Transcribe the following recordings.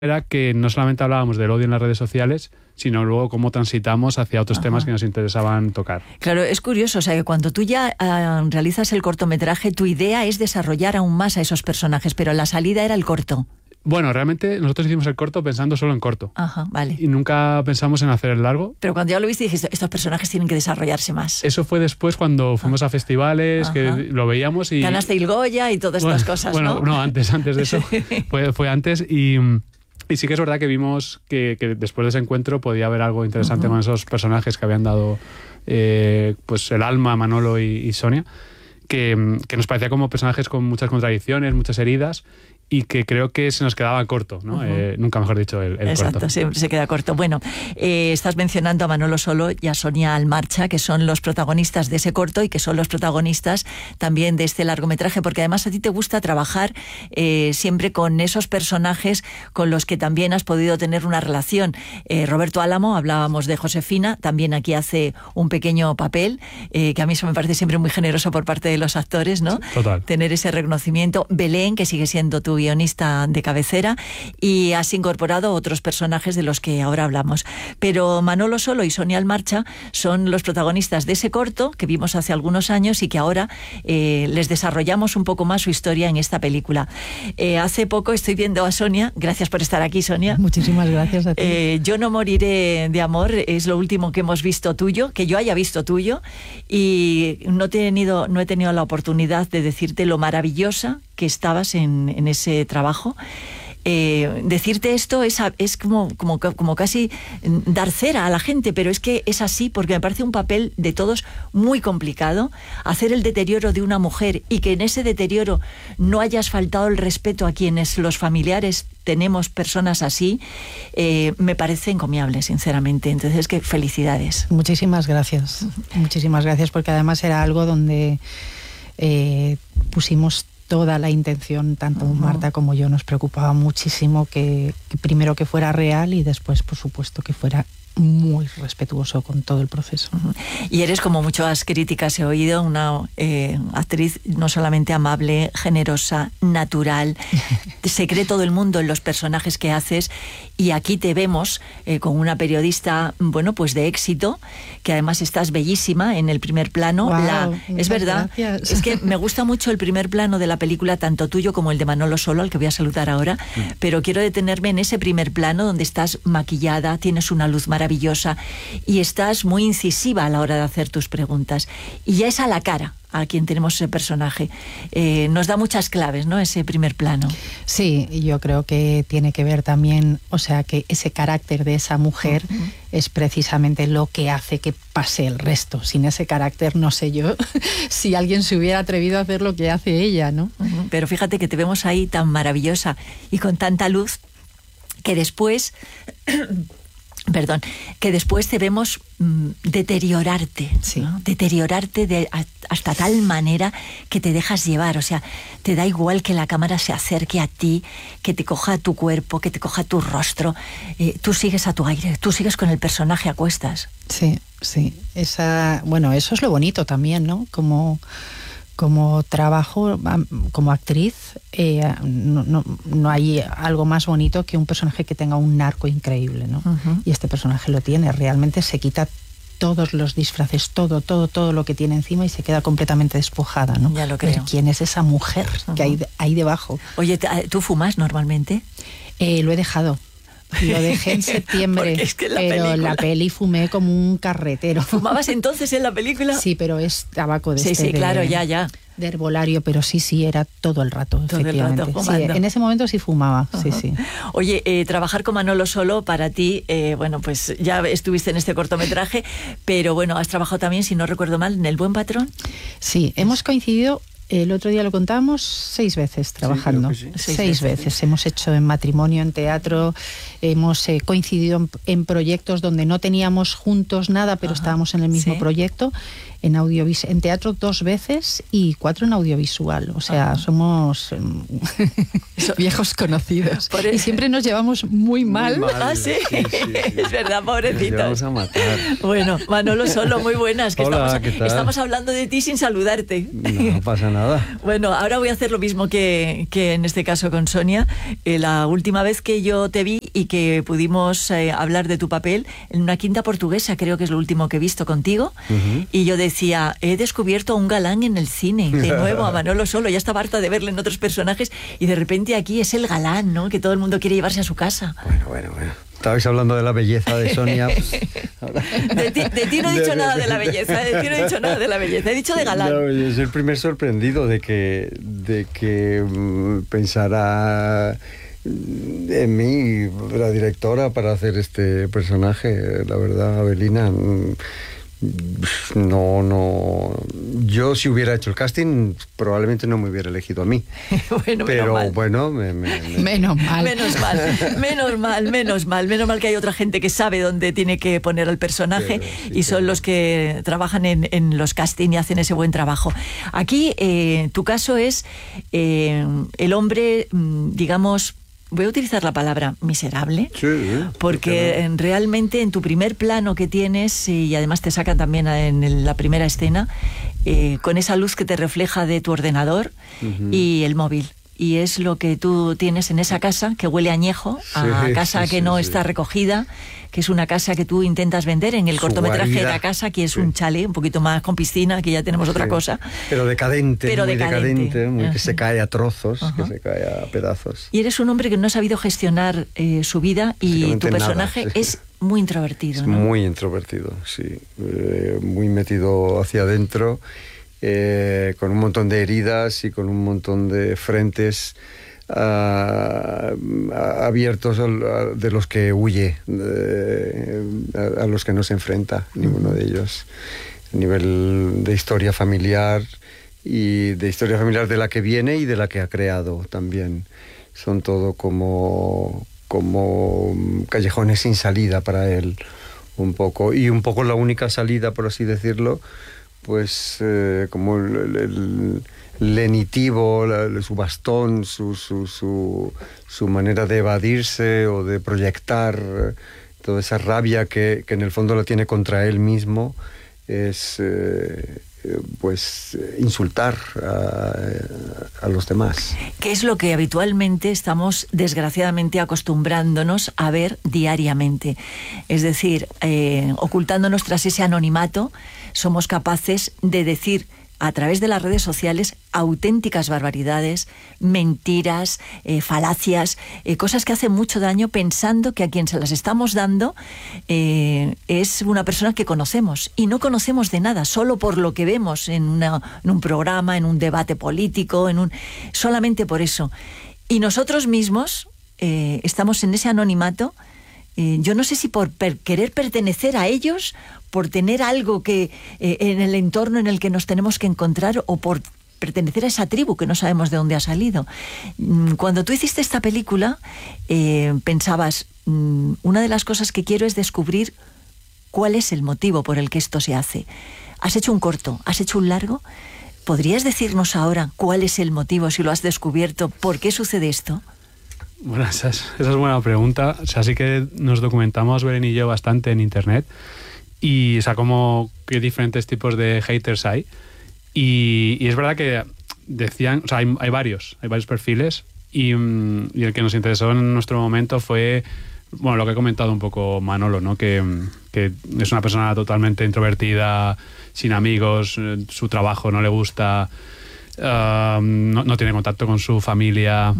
era que no solamente hablábamos del odio en las redes sociales, sino luego cómo transitamos hacia otros temas que nos interesaban tocar. Claro, es curioso, o sea, que cuando tú ya realizas el cortometraje, tu idea es desarrollar aún más a esos personajes, pero la salida era el corto. Bueno, realmente nosotros hicimos el corto pensando solo en corto. Ajá, vale. Y nunca pensamos en hacer el largo. Pero cuando ya lo viste dijiste, estos personajes tienen que desarrollarse más. Eso fue después cuando fuimos a festivales, que lo veíamos y... Ganaste el Goya y todas estas cosas, bueno, ¿no? No, antes de eso. Fue antes y sí que es verdad que vimos que después de ese encuentro podía haber algo interesante con esos personajes que habían dado pues el alma, Manolo y Sonia, que nos parecía como personajes con muchas contradicciones, muchas heridas, y que creo que se nos quedaba corto, ¿no? Nunca mejor dicho, el Exacto, corto. siempre se queda corto. Bueno, estás mencionando a Manolo Solo y a Sonia Almarcha, que son los protagonistas de ese corto y que son los protagonistas también de este largometraje, porque además a ti te gusta trabajar siempre con esos personajes con los que también has podido tener una relación. Roberto Álamo, hablábamos de Josefina, también aquí hace un pequeño papel, que a mí eso me parece siempre muy generoso por parte de los actores, ¿no? Total. Tener ese reconocimiento. Belén, que sigue siendo tu guionista de cabecera, y has incorporado otros personajes de los que ahora hablamos. Pero Manolo Solo y Sonia Almarcha son los protagonistas de ese corto que vimos hace algunos años y que ahora les desarrollamos un poco más su historia en esta película. Hace poco estoy viendo a Sonia, gracias por estar aquí, Sonia. Muchísimas gracias a ti. Yo no moriré de amor, es lo último que hemos visto tuyo, que yo haya visto tuyo, y no he tenido la oportunidad de decirte lo maravillosa que estabas en ese trabajo. Decirte esto es como casi dar cera a la gente, pero es que es así, porque me parece un papel de todos muy complicado, hacer el deterioro de una mujer y que en ese deterioro no hayas faltado el respeto a quienes los familiares tenemos personas así, me parece encomiable, sinceramente. Entonces, es que felicidades. Muchísimas gracias. Muchísimas gracias, porque además era algo donde pusimos toda la intención, tanto Marta como yo, nos preocupaba muchísimo que primero que fuera real y después, por supuesto, que fuera muy respetuoso con todo el proceso. Y eres, como muchas críticas he oído, una actriz no solamente amable, generosa, natural, se cree todo el mundo en los personajes que haces, y aquí te vemos con una periodista, bueno, pues de éxito, que además estás bellísima en el primer plano. Wow, es verdad, gracias. es que me gusta mucho el primer plano de la película, tanto tuyo como el de Manolo Solo, al que voy a saludar ahora, pero quiero detenerme en ese primer plano donde estás maquillada, tienes una luz maravillosa y estás muy incisiva a la hora de hacer tus preguntas, y ya es a la cara a quien tenemos ese personaje. Nos da muchas claves, ¿no?, ese primer plano. Sí, y yo creo que tiene que ver también, o sea, que ese carácter de esa mujer es precisamente lo que hace que pase el resto. Sin ese carácter, no sé yo si alguien se hubiera atrevido a hacer lo que hace ella, ¿no? Pero fíjate que te vemos ahí tan maravillosa y con tanta luz que después... Perdón, que después te vemos deteriorarte, sí, ¿no? Deteriorarte hasta tal manera que te dejas llevar, o sea, te da igual que la cámara se acerque a ti, que te coja tu cuerpo, que te coja tu rostro, tú sigues a tu aire, tú sigues con el personaje a cuestas. Sí, sí, bueno, eso es lo bonito también, ¿no? Como trabajo, como actriz, no hay algo más bonito que un personaje que tenga un arco increíble, ¿no? Y este personaje lo tiene, realmente se quita todos los disfraces, todo lo que tiene encima y se queda completamente despojada, ¿no? Ya lo creo. Pero ¿quién es esa mujer que hay ahí debajo? Oye, ¿tú fumas normalmente? Lo he dejado. Lo dejé en septiembre, es que pero la peli fumé como un carretero. ¿Fumabas entonces en la película? Sí, pero es tabaco de Sí, claro, ya. De herbolario, pero sí, era todo el rato, todo efectivamente. El rato fumando. Sí, en ese momento sí fumaba, sí. Oye, trabajar con Manolo Solo para ti, bueno, pues ya estuviste en este cortometraje, pero bueno, has trabajado también, si no recuerdo mal, en El Buen Patrón. Sí, hemos coincidido. El otro día lo contábamos 6 veces trabajando. Sí, 6 veces. Hemos hecho en matrimonio, en teatro, hemos coincidido en proyectos donde no teníamos juntos nada, pero estábamos en el mismo proyecto. en teatro 2 veces y 4 en audiovisual. O sea, somos viejos conocidos. Y siempre nos llevamos muy mal. Ah, ¿sí? Es verdad, pobrecitos. Nos vamos a matar. Bueno, Manolo Solo, muy buenas. Que Hola, ¿qué tal? estamos hablando de ti sin saludarte. No pasa nada. Bueno, ahora voy a hacer lo mismo que en este caso con Sonia. La última vez que yo te vi y que pudimos hablar de tu papel en una quinta portuguesa, creo que es lo último que he visto contigo, y yo decía, he descubierto a un galán en el cine, de nuevo, a Manolo Solo. Ya estaba harta de verle en otros personajes y de repente aquí es el galán, ¿no? Que todo el mundo quiere llevarse a su casa. Bueno. Estabais hablando de la belleza de Sonia. Pues, de ti no he dicho nada de la belleza, de ti no he dicho nada de la belleza, he dicho de galán. No, yo soy el primer sorprendido de que pensara en mí la directora para hacer este personaje. La verdad, Avelina, no. Yo, si hubiera hecho el casting, probablemente no me hubiera elegido a mí. Bueno, pero bueno, menos mal. Menos mal que hay otra gente que sabe dónde tiene que poner al personaje, pero, sí, y son los que trabajan en los casting y hacen ese buen trabajo. Aquí, tu caso es el hombre, digamos, voy a utilizar la palabra miserable, sí, porque realmente en tu primer plano que tienes, y además te sacan también en la primera escena, con esa luz que te refleja de tu ordenador y el móvil. Y es lo que tú tienes en esa casa, que huele a añejo, a casa que no está recogida, que es una casa que tú intentas vender en el cortometraje de la casa, que es un chalet un poquito más con piscina, que ya tenemos otra cosa. Pero decadente, muy que se cae a trozos, que se cae a pedazos. Y eres un hombre que no ha sabido gestionar su vida, y tu personaje es muy introvertido, ¿no? Muy introvertido, sí. Muy metido hacia adentro. Con un montón de heridas y con un montón de frentes abiertos de los que huye, a los que no se enfrenta ninguno de ellos, a nivel de historia familiar, y de historia familiar de la que viene y de la que ha creado también. Son todo como callejones sin salida para él, un poco la única salida, por así decirlo, pues como el lenitivo, su bastón, su manera de evadirse o de proyectar toda esa rabia que en el fondo la tiene contra él mismo, es pues insultar a los demás. Que es lo que habitualmente estamos desgraciadamente acostumbrándonos a ver diariamente. Es decir, ocultándonos tras ese anonimato, somos capaces de decir a través de las redes sociales auténticas barbaridades, mentiras, falacias, cosas que hacen mucho daño, pensando que a quien se las estamos dando es una persona que conocemos, y no conocemos de nada, solo por lo que vemos en un programa, en un debate político, solamente por eso. Y nosotros mismos estamos en ese anonimato. Yo no sé si por querer pertenecer a ellos, por tener algo que en el entorno en el que nos tenemos que encontrar, o por pertenecer a esa tribu que no sabemos de dónde ha salido. Cuando tú hiciste esta película, pensabas, una de las cosas que quiero es descubrir cuál es el motivo por el que esto se hace. Has hecho un corto, has hecho un largo. ¿Podrías decirnos ahora cuál es el motivo, si lo has descubierto, por qué sucede esto? Bueno, esa es buena pregunta. O sea, sí que nos documentamos, Belén y yo, bastante en internet, y o sea, como qué diferentes tipos de haters hay. Y es verdad que decían, o sea, hay varios perfiles, y el que nos interesó en nuestro momento fue, bueno, lo que ha comentado un poco Manolo, ¿no? Que es una persona totalmente introvertida, sin amigos, su trabajo no le gusta, no tiene contacto con su familia.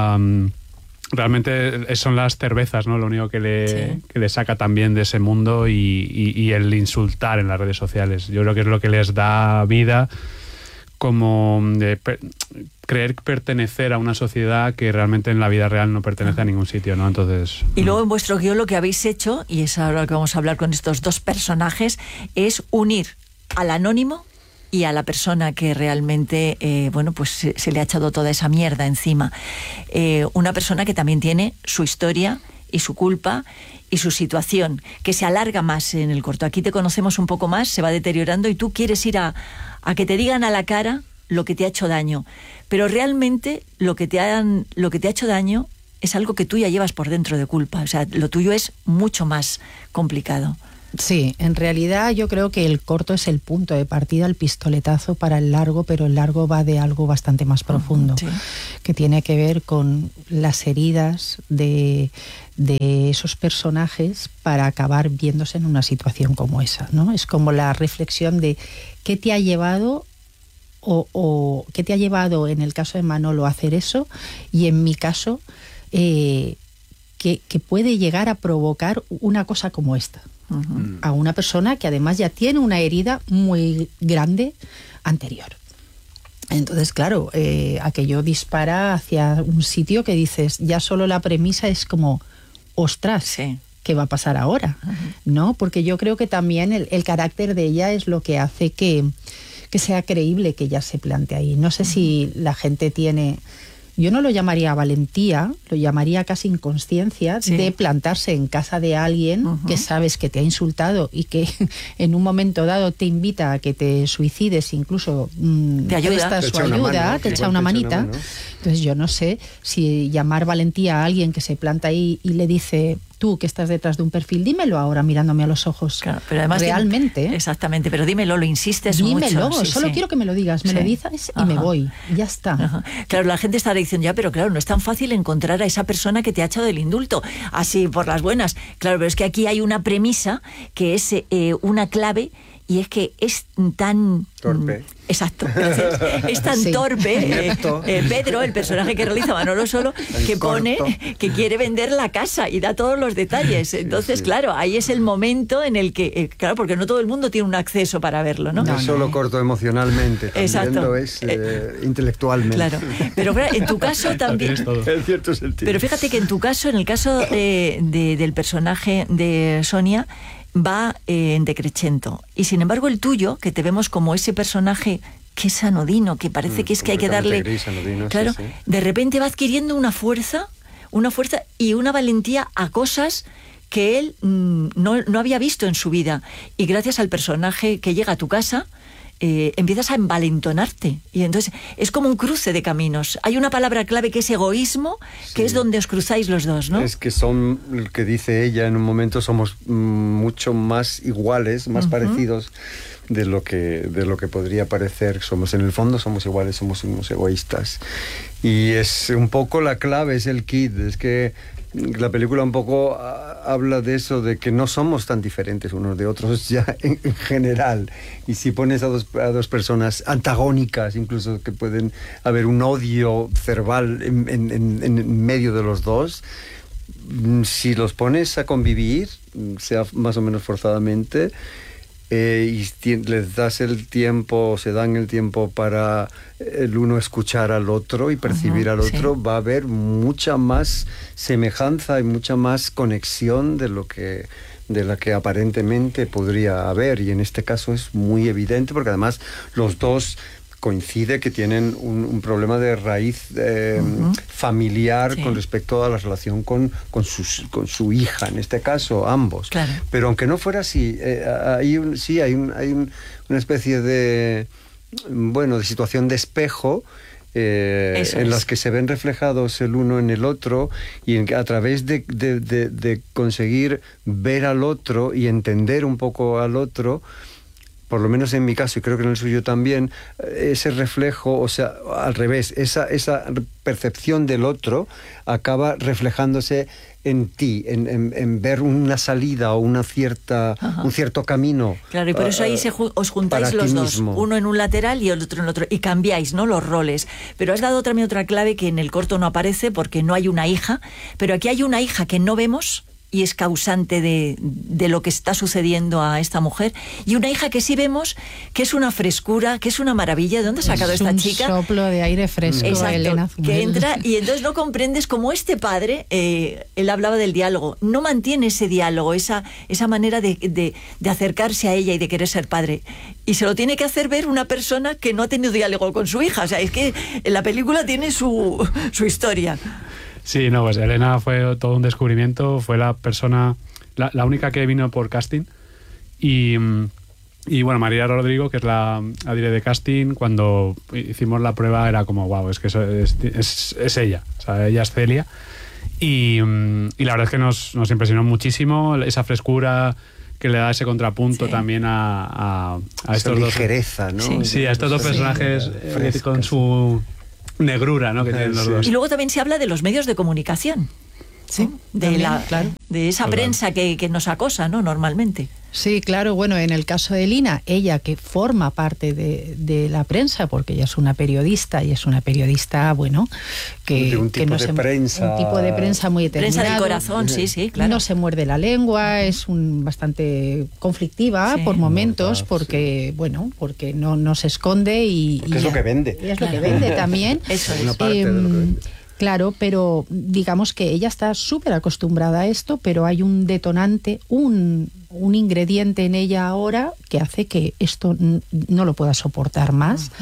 Realmente son las cervezas, ¿no? Lo único que le saca también de ese mundo, y el insultar en las redes sociales. Yo creo que es lo que les da vida, como de creer pertenecer a una sociedad que realmente en la vida real no pertenece a ningún sitio, ¿no? Entonces. Y luego en vuestro guión lo que habéis hecho, y es ahora lo que vamos a hablar con estos dos personajes, es unir al anónimo y a la persona que realmente, pues se le ha echado toda esa mierda encima. Una persona que también tiene su historia y su culpa y su situación, que se alarga más en el corto. Aquí te conocemos un poco más, se va deteriorando y tú quieres ir a que te digan a la cara lo que te ha hecho daño. Pero realmente lo que te ha hecho daño es algo que tú ya llevas por dentro de culpa. O sea, lo tuyo es mucho más complicado. Sí, en realidad yo creo que el corto es el punto de partida, el pistoletazo para el largo, pero el largo va de algo bastante más profundo, sí, que tiene que ver con las heridas de esos personajes para acabar viéndose en una situación como esa, ¿no? Es como la reflexión de qué te ha llevado o qué te ha llevado en el caso de Manolo a hacer eso, y en mi caso que puede llegar a provocar una cosa como esta. A una persona que además ya tiene una herida muy grande anterior. Entonces, claro, aquello dispara hacia un sitio que dices, ya solo la premisa es como, ostras, sí, ¿qué va a pasar ahora? ¿No? Porque yo creo que también el carácter de ella es lo que hace que sea creíble que ella se plante ahí. No sé si la gente tiene... Yo no lo llamaría valentía, lo llamaría casi inconsciencia, sí, de plantarse en casa de alguien que sabes que te ha insultado y que en un momento dado te invita a que te suicides, incluso te ayuda, prestas su ayuda, te echa una manita. Entonces yo no sé si llamar valentía a alguien que se planta ahí y le dice, tú que estás detrás de un perfil, dímelo ahora mirándome a los ojos. Claro, pero además realmente. Exactamente, pero dímelo, lo insistes dímelo, mucho. Solo quiero que me lo digas, me lo dices y me voy. Ya está. Claro, la gente estará diciendo, ya, pero claro, no es tan fácil encontrar a esa persona que te ha echado el indulto, así por las buenas. Claro, pero es que aquí hay una premisa que es una clave, y es que es tan... torpe. Exacto, gracias. Es tan torpe, Pedro, el personaje que realiza Manolo Solo, que pone que quiere vender la casa y da todos los detalles. Entonces, claro, ahí es el momento en el que, claro, porque no todo el mundo tiene un acceso para verlo, ¿no? No solo corto emocionalmente, también exacto, lo es intelectualmente. Claro, pero en tu caso también... En cierto sentido. Pero fíjate que en tu caso, en el caso del personaje de Sonia, va en decrechento. Y sin embargo el tuyo, que te vemos como ese personaje que es anodino, que parece que es que hay que darle... Gris, anodino, claro, sí. De repente va adquiriendo una fuerza y una valentía a cosas que él no había visto en su vida. Y gracias al personaje que llega a tu casa, empiezas a envalentonarte. Y entonces es como un cruce de caminos. Hay una palabra clave que es egoísmo, que es donde os cruzáis los dos, ¿no? Es que son, lo que dice ella en un momento, somos mucho más iguales, más parecidos de lo que podría parecer. Somos, en el fondo somos iguales, somos unos egoístas. Y es un poco la clave, es el kit. Es que la película un poco habla de eso, de que no somos tan diferentes unos de otros ya en general. Y si pones a dos personas antagónicas, incluso que pueden haber un odio cerval en medio de los dos, si los pones a convivir, sea más o menos forzadamente, y les das el tiempo, se dan el tiempo para el uno escuchar al otro y percibir al otro, va a haber mucha más semejanza y mucha más conexión de la que aparentemente podría haber, y en este caso es muy evidente porque además los dos coincide que tienen un problema de raíz familiar con respecto a la relación con su hija, en este caso ambos. Claro. Pero aunque no fuera así, hay una especie de situación de espejo en las que se ven reflejados el uno en el otro, y a través de conseguir ver al otro y entender un poco al otro, por lo menos en mi caso, y creo que en el suyo también, ese reflejo, o sea, al revés, esa percepción del otro acaba reflejándose en ti, en ver una salida o un cierto camino. Claro, y por eso ahí os juntáis los dos, mismo. Uno en un lateral y el otro en el otro, y cambiáis, ¿no?, los roles. Pero has dado también otra clave que en el corto no aparece porque no hay una hija, pero aquí hay una hija que no vemos y es causante de lo que está sucediendo a esta mujer, y una hija que sí vemos, que es una frescura, que es una maravilla. ¿De dónde ha sacado esta chica? Un soplo de aire fresco. Exacto, Elena que entra, y entonces no comprendes cómo este padre, él hablaba del diálogo, no mantiene ese diálogo, esa manera de acercarse a ella y de querer ser padre, y se lo tiene que hacer ver una persona que no ha tenido diálogo con su hija. O sea, es que la película tiene su historia. Sí, no, pues Elena fue todo un descubrimiento, fue la persona, la única que vino por casting y bueno, María Rodrigo, que es la directora de casting, cuando hicimos la prueba era como, wow, es que eso es ella, o sea, ella es Celia y la verdad es que nos impresionó muchísimo esa frescura que le da ese contrapunto también a estos dos. Ligereza, ¿no? Sí, a estos dos personajes con su negrura, ¿no? Que tienen los dos. Y luego también se habla de los medios de comunicación. Sí, de esa prensa que nos acosa, ¿no? Normalmente. Sí, claro, bueno, en el caso de Lina, ella que forma parte de la prensa, porque ella es una periodista y es una periodista, bueno, que un tipo de prensa muy determinado. Prensa del corazón, sí, claro. No se muerde la lengua, es bastante conflictiva por momentos, porque no se esconde y es lo que vende. Y es lo que vende también. Eso es. Una parte de lo que vende. Claro, pero digamos que ella está súper acostumbrada a esto, pero hay un detonante, un ingrediente en ella ahora que hace que esto no lo pueda soportar más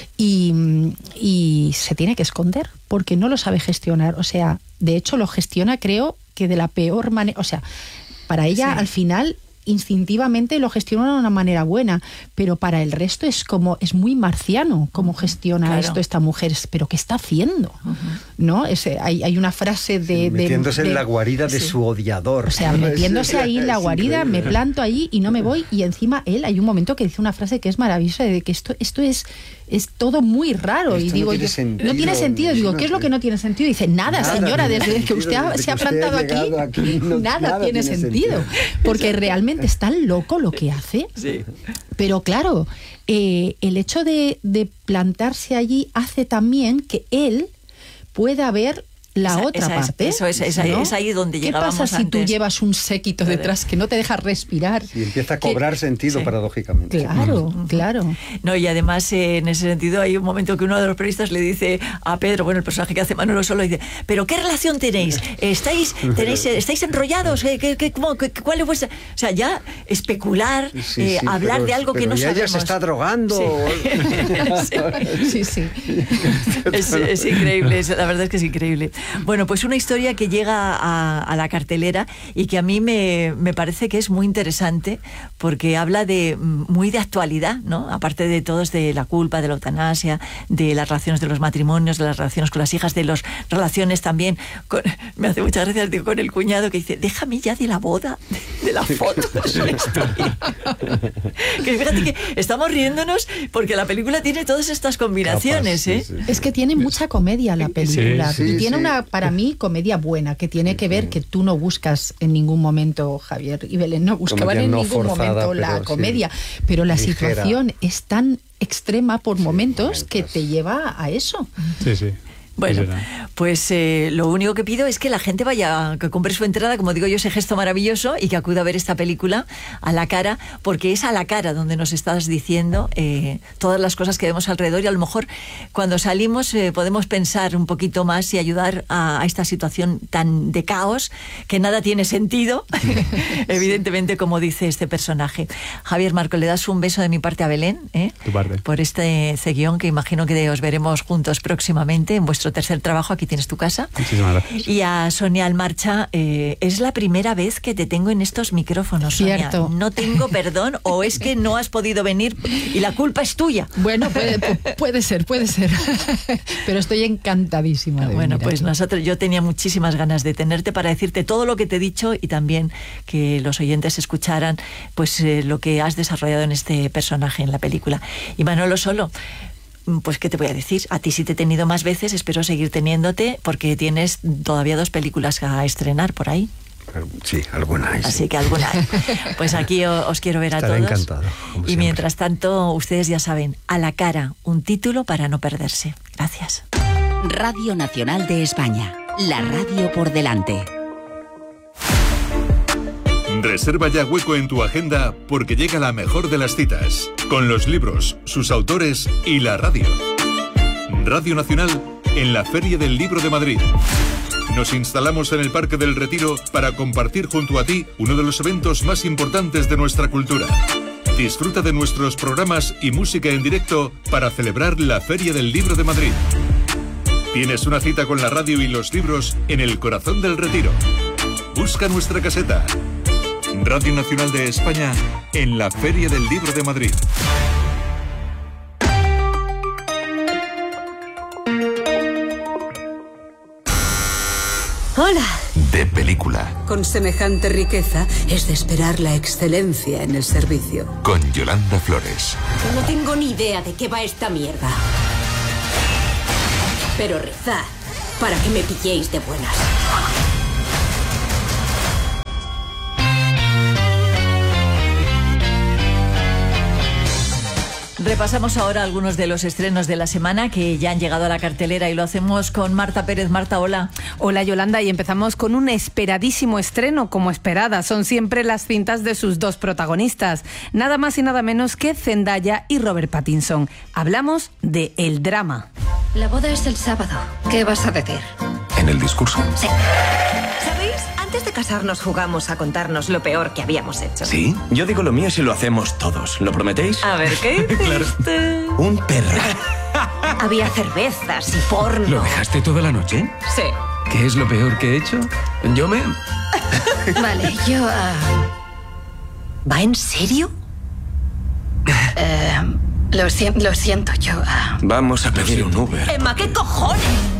y se tiene que esconder porque no lo sabe gestionar. O sea, de hecho lo gestiona, creo que de la peor manera. O sea, para ella al final instintivamente lo gestiona de una manera buena, pero para el resto es muy marciano cómo gestiona esto esta mujer, pero ¿qué está haciendo? ¿No? Hay una frase metiéndose en la guarida de su odiador. O sea, metiéndose ahí en la guarida, increíble. me planto ahí y no me voy, y encima él, hay un momento que dice una frase que es maravillosa, de que esto es todo muy raro. Esto Y digo, no tiene sentido. Digo, ¿qué es lo que no tiene sentido? Y dice, nada señora, desde que usted se ha plantado aquí, nada tiene sentido. Porque realmente es tan loco lo que hace. Sí. Pero claro, el hecho de plantarse allí hace también que él pueda ver la otra parte. Eso es, ¿no? Es ahí donde llegábamos antes. ¿Qué pasa si tú llevas un séquito Joder. detrás que no te deja respirar? Y empieza a cobrar sentido, paradójicamente. Claro. No, y además en ese sentido hay un momento que uno de los periodistas le dice a Pedro, bueno, el personaje que hace Manolo Solo, dice, ¿pero qué relación tenéis? ¿Estáis enrollados? ¿Cuál es vuestra...? O sea, ya especular, hablar de algo que no sabemos. Ella se está drogando. Sí. Es increíble, la verdad es que es increíble. Bueno, pues una historia que llega a la cartelera y que a mí me parece que es muy interesante porque habla muy de actualidad, ¿no? Aparte de todos, de la culpa, de la eutanasia, de las relaciones de los matrimonios, de las relaciones con las hijas, de las relaciones también me hace muchas gracias, digo, con el cuñado que dice, déjame ya de la boda, de la foto. Que fíjate que estamos riéndonos porque la película tiene todas estas combinaciones, Sí. Es que tiene mucha comedia la película. Sí, y tiene una, para mí, comedia buena, que tiene que ver que tú no buscas en ningún momento, Javier y Belén, no buscaban en ningún momento la comedia, pero la situación es tan extrema por momentos que te lleva a eso. Sí. Bueno, pues lo único que pido es que la gente vaya, que compre su entrada, como digo yo, ese gesto maravilloso, y que acuda a ver esta película a la cara, porque es a la cara donde nos estás diciendo todas las cosas que vemos alrededor, y a lo mejor cuando salimos podemos pensar un poquito más y ayudar a esta situación tan de caos, que nada tiene sentido, evidentemente, como dice este personaje. Javier, Marco, le das un beso de mi parte a Belén, Tu parte. por este guión que imagino que os veremos juntos próximamente en vuestro tercer trabajo. Aquí tienes tu casa. Muchísimas gracias. Y a Sonia Almarcha, es la primera vez que te tengo en estos micrófonos, Sonia. Cierto. No tengo perdón, o es que no has podido venir y la culpa es tuya. Bueno, puede ser. Pero estoy encantadísima de Bueno, venir pues aquí. yo tenía muchísimas ganas de tenerte para decirte todo lo que te he dicho y también que los oyentes escucharan pues lo que has desarrollado en este personaje en la película. Y Manolo Solo, pues qué te voy a decir, a ti sí te he tenido más veces, espero seguir teniéndote porque tienes todavía 2 películas a estrenar por ahí. Sí, alguna hay. Así que alguna hay. Pues aquí os quiero ver Estaré a todos. encantado, como Y siempre. mientras tanto, ustedes ya saben, a la cara, un título para no perderse. Gracias. Radio Nacional de España, la radio por delante. Reserva ya hueco en tu agenda porque llega la mejor de las citas, con los libros, sus autores y la radio. Radio Nacional en la Feria del Libro de Madrid. Nos instalamos en el Parque del Retiro para compartir junto a ti uno de los eventos más importantes de nuestra cultura. Disfruta de nuestros programas y música en directo para celebrar la Feria del Libro de Madrid. Tienes una cita con la radio y los libros en el corazón del Retiro. Busca nuestra caseta. Radio Nacional de España en la Feria del Libro de Madrid. Hola. De película. Con semejante riqueza es de esperar la excelencia en el servicio. Con Yolanda Flores. No tengo ni idea de qué va esta mierda. Pero rezad para que me pilléis de buenas. Repasamos ahora algunos de los estrenos de la semana que ya han llegado a la cartelera y lo hacemos con Marta Pérez. Marta, hola. Hola, Yolanda, y empezamos con un esperadísimo estreno, como esperada. Son siempre las cintas de sus dos protagonistas, nada más y nada menos que Zendaya y Robert Pattinson. Hablamos de El Drama. La boda es el sábado. ¿Qué vas a decir? ¿En el discurso? Sí. ¿Sabéis? Antes de casarnos jugamos a contarnos lo peor que habíamos hecho. ¿Sí? Yo digo lo mío si lo hacemos todos. ¿Lo prometéis? A ver, ¿qué hiciste? Un perro. Había cervezas y porno. ¿Lo dejaste toda la noche? Sí. ¿Qué es lo peor que he hecho? Yo me... Vale, yo... ¿Va en serio? Lo siento, yo... Vamos a pedir un Uber. Emma, ¿qué cojones?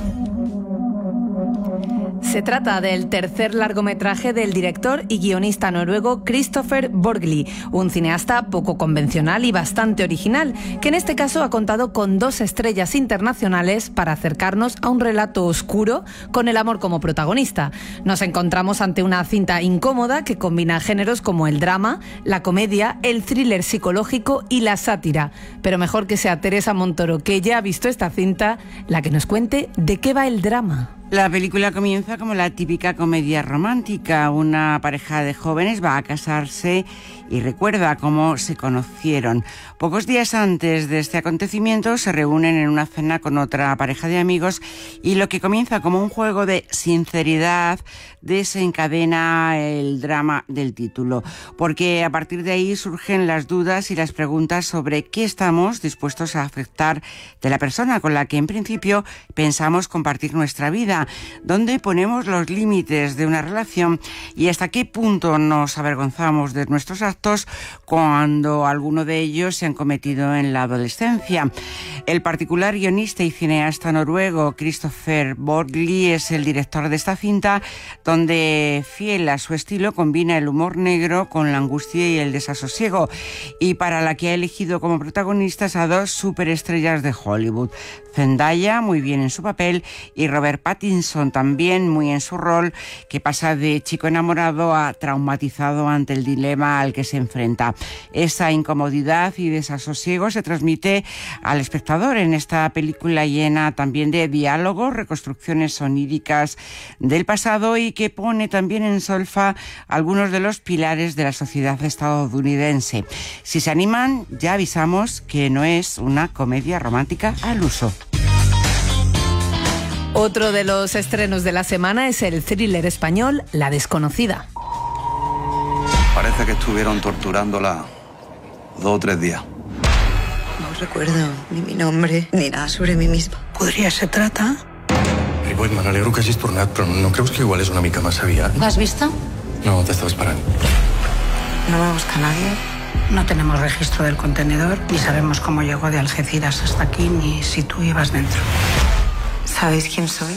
Se trata del tercer largometraje del director y guionista noruego Kristoffer Borgli, un cineasta poco convencional y bastante original, que en este caso ha contado con 2 estrellas internacionales para acercarnos a un relato oscuro con el amor como protagonista. Nos encontramos ante una cinta incómoda que combina géneros como el drama, la comedia, el thriller psicológico y la sátira. Pero mejor que sea Teresa Montoro, que ya ha visto esta cinta, la que nos cuente de qué va el drama. La película comienza como la típica comedia romántica. Una pareja de jóvenes va a casarse y recuerda cómo se conocieron. Pocos días antes de este acontecimiento se reúnen en una cena con otra pareja de amigos y lo que comienza como un juego de sinceridad desencadena el drama del título, porque a partir de ahí surgen las dudas y las preguntas sobre qué estamos dispuestos a aceptar de la persona con la que en principio pensamos compartir nuestra vida, dónde ponemos los límites de una relación y hasta qué punto nos avergonzamos de nuestros actos cuando alguno de ellos se han cometido en la adolescencia. El particular guionista y cineasta noruego Kristoffer Borgli es el director de esta cinta, donde, fiel a su estilo, combina el humor negro con la angustia y el desasosiego, y para la que ha elegido como protagonistas a 2 superestrellas de Hollywood. Zendaya, muy bien en su papel, y Robert Pattinson, también muy en su rol, que pasa de chico enamorado a traumatizado ante el dilema al que se enfrenta. Esa incomodidad y desasosiego se transmite al espectador en esta película llena también de diálogos, reconstrucciones oníricas del pasado y que pone también en solfa algunos de los pilares de la sociedad estadounidense. Si se animan, ya avisamos que no es una comedia romántica al uso. Otro de los estrenos de la semana es el thriller español La desconocida. Parece que estuvieron torturándola 2 o 3 días. No recuerdo ni mi nombre ni nada sobre mí misma. Podria ser trata? Ripoll, me n'alegro que hagis tornat, però no creus que igual és una mica massa aviat? ¿Lo has visto? No, t'estava esperant. No me busca nadie. No tenemos registro del contenedor, ni sabemos cómo llegó de Algeciras hasta aquí, ni si tú ibas dentro. ¿Sabéis quién soy?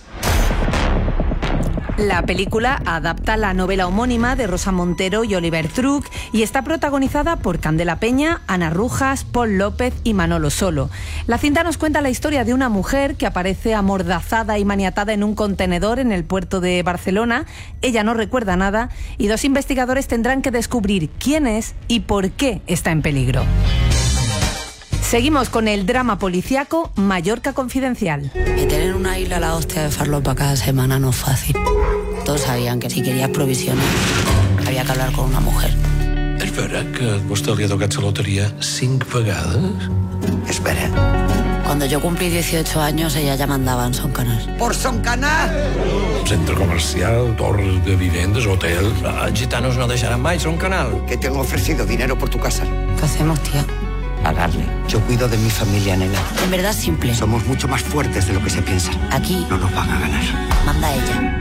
La película adapta la novela homónima de Rosa Montero y Oliver Truk y está protagonizada por Candela Peña, Ana Rujas, Paul López y Manolo Solo. La cinta nos cuenta la historia de una mujer que aparece amordazada y maniatada en un contenedor en el puerto de Barcelona. Ella no recuerda nada y 2 investigadores tendrán que descubrir quién es y por qué está en peligro. Seguimos con el drama policíaco Mallorca Confidencial. Meter en una isla la hostia de farlopa cada semana no es fácil. Todos sabían que si querías provisiones había que hablar con una mujer. És vera que a vostè li ha tocat la loteria 5 vegades? Espera. Cuando yo cumplí 18 años, ella ya mandaba en Son Canal. ¿Por Son Canal? Centre comercial, torre de vivendas, hotel... Gitanos no deixaran mai Son Canal. Que te han ofrecido dinero por tu casa. ¿Qué hacemos, tía? a darle. Yo cuido de mi familia, nena. En verdad simple. Somos mucho más fuertes de lo que se piensa. Aquí no nos van a ganar. manda ella.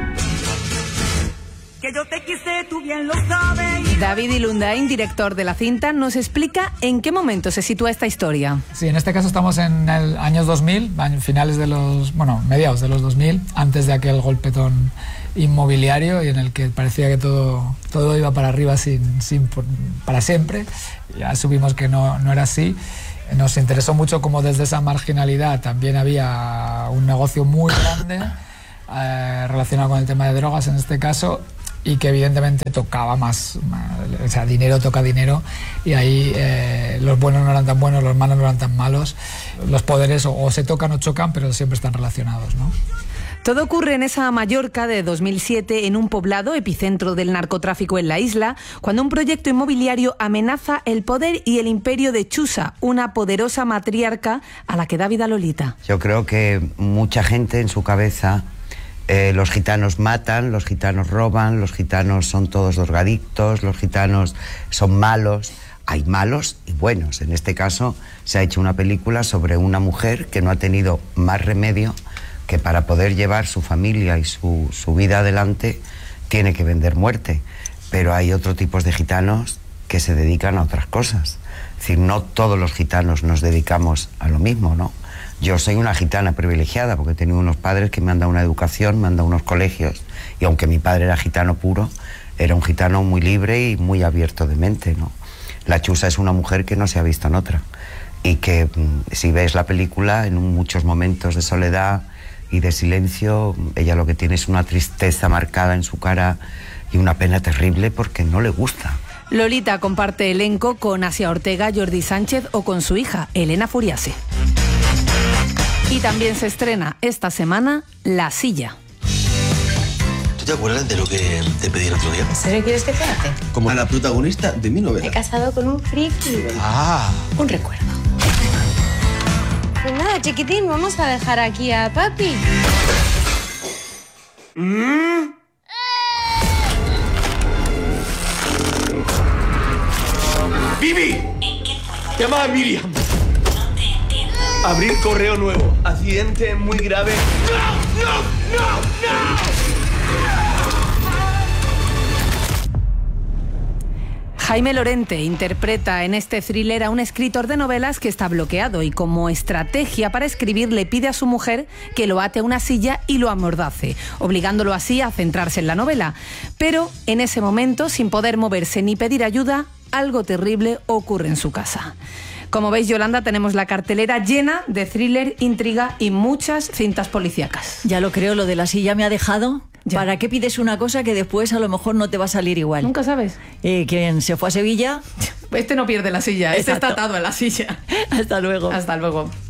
Que yo te quise, tú bien lo sabes. David Ilundain, director de la cinta, nos explica en qué momento se sitúa esta historia. Sí, en este caso estamos en el años 2000, finales de mediados de los 2000, antes de aquel golpetón inmobiliario y en el que parecía que todo iba para arriba para siempre. Ya supimos que no era así. Nos interesó mucho cómo desde esa marginalidad también había un negocio muy grande relacionado con el tema de drogas en este caso, y que evidentemente tocaba más, o sea, dinero toca dinero, y ahí los buenos no eran tan buenos, los malos no eran tan malos, los poderes o se tocan o chocan, pero siempre están relacionados, ¿no? Todo ocurre en esa Mallorca de 2007, en un poblado epicentro del narcotráfico en la isla, cuando un proyecto inmobiliario amenaza el poder y el imperio de Chusa, una poderosa matriarca a la que da vida Lolita. Yo creo que mucha gente en su cabeza, los gitanos matan, los gitanos roban, los gitanos son todos drogadictos, los gitanos son malos. Hay malos y buenos. En este caso se ha hecho una película sobre una mujer que no ha tenido más remedio que para poder llevar su familia y su vida adelante tiene que vender muerte. Pero hay otros tipos de gitanos que se dedican a otras cosas. Es decir, no todos los gitanos nos dedicamos a lo mismo, ¿no? Yo soy una gitana privilegiada porque he tenido unos padres que me han dado una educación, me han dado unos colegios, y aunque mi padre era gitano puro, era un gitano muy libre y muy abierto de mente, ¿no? La Chusa es una mujer que no se ha visto en otra, y que si ves la película, en muchos momentos de soledad y de silencio, ella lo que tiene es una tristeza marcada en su cara y una pena terrible porque no le gusta. Lolita comparte elenco con Asia Ortega, Jordi Sánchez o con su hija, Elena Furiase. Y también se estrena esta semana La Silla. ¿Tú te acuerdas de lo que te pedí el otro día? ¿En serio quieres que te hace? Como a la protagonista de mi novela. Me he casado con un friki. Ah. Un recuerdo. Pues nada, chiquitín, vamos a dejar aquí a papi. ¡Vivi! Llama a Miriam. Abrir correo nuevo. Accidente muy grave. ¡No! ¡No! ¡No! ¡No! Jaime Lorente interpreta en este thriller a un escritor de novelas que está bloqueado y como estrategia para escribir le pide a su mujer que lo ate a una silla y lo amordace, obligándolo así a centrarse en la novela. Pero en ese momento, sin poder moverse ni pedir ayuda, algo terrible ocurre en su casa. Como veis, Yolanda, tenemos la cartelera llena de thriller, intriga y muchas cintas policíacas. Ya lo creo, lo de la silla me ha dejado. Ya. ¿Para qué pides una cosa que después a lo mejor no te va a salir igual? Nunca sabes. Quien se fue a Sevilla... Este no pierde la silla, este está atado en la silla. Hasta luego. Hasta luego.